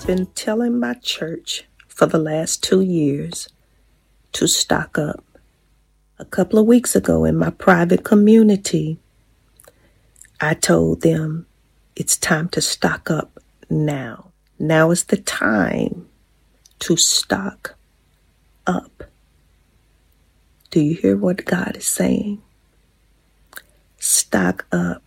been telling my church for the last 2 years to stock up. A couple of weeks ago in my private community, I told them it's time to stock up now. Now is the time to stock up. Do you hear what God is saying? Stock up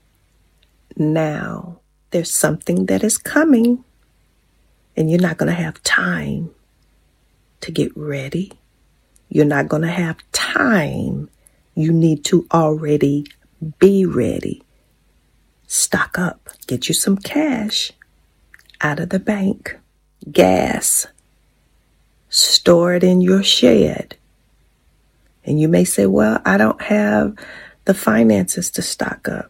now. There's something that is coming, and you're not going to have time to get ready. You're not going to have time. You need to already be ready. Stock up. Get you some cash out of the bank. Gas. Store it in your shed. And you may say, well, I don't have the finances to stock up.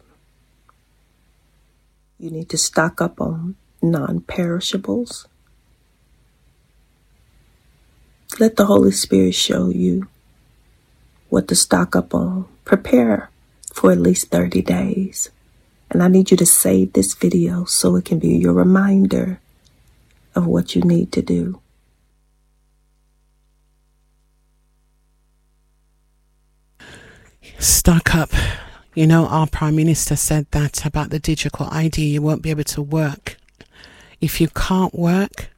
You need to stock up on non-perishables. Let the Holy Spirit show you what to stock up on. Prepare for at least 30 days. And I need you to save this video so it can be your reminder of what you need to do. Stock up. You know, our Prime Minister said that about the digital ID. You won't be able to work. If you can't work,